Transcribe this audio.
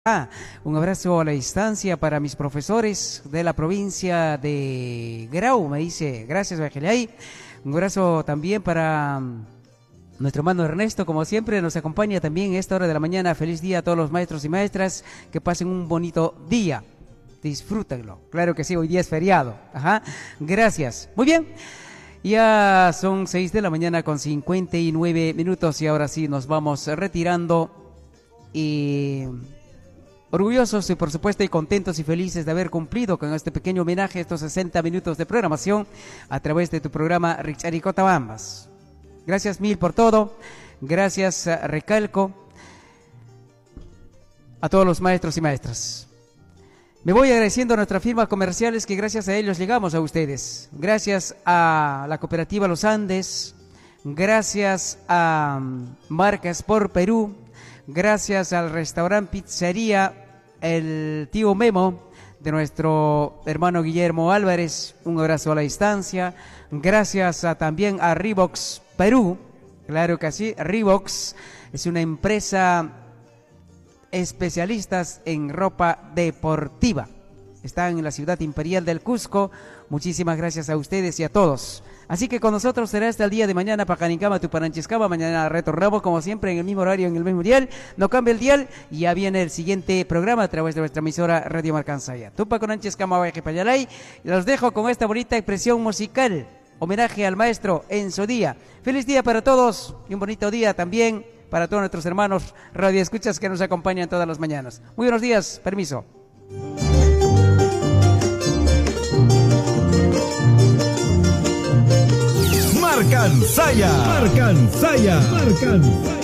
Un abrazo a la distancia para mis profesores de la provincia de Grau, me dice, gracias Bajelay. Un abrazo también para nuestro hermano Ernesto, como siempre, nos acompaña también a esta hora de la mañana. Feliz día a todos los maestros y maestras, que pasen un bonito día. Disfrútenlo, claro que sí, hoy día es feriado. Gracias. Muy bien, ya son 6 de la mañana con 59 minutos y ahora sí nos vamos retirando y orgullosos y por supuesto y contentos y felices de haber cumplido con este pequeño homenaje, estos 60 minutos de programación a través de tu programa Richaricota Bambas. Gracias mil por todo, gracias recalco a todos los maestros y maestras. Me voy agradeciendo a nuestras firmas comerciales que gracias a ellos llegamos a ustedes. Gracias a la cooperativa Los Andes, gracias a Marca Sport Perú, gracias al restaurante Pizzería El Tío Memo de nuestro hermano Guillermo Álvarez, un abrazo a la distancia. Gracias también a Reeboks Perú, claro que sí, Reeboks es una empresa especialistas en ropa deportiva. Están en la ciudad imperial del Cusco. Muchísimas gracias a ustedes y a todos. Así que con nosotros será hasta el día de mañana, Pacanicama, Tupananchescama. Mañana retornamos como siempre en el mismo horario, en el mismo dial. No cambia el dial y ya viene el siguiente programa a través de nuestra emisora Radio Marcansaya. Tupananchescama, Guayquipayalay. Los dejo con esta bonita expresión musical. Homenaje al maestro en su día. Feliz día para todos y un bonito día también para todos nuestros hermanos radioescuchas que nos acompañan todas las mañanas. Muy buenos días, permiso. Marcansaya.